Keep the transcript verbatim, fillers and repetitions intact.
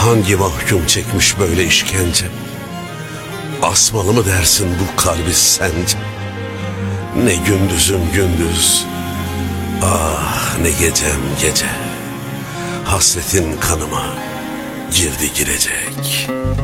Hangi mahkum çekmiş böyle işkence? Asmalı mı dersin bu kalbi sence? Ne gündüzüm gündüz, ah ne gecem gece. Hasretin kanıma girdi girecek.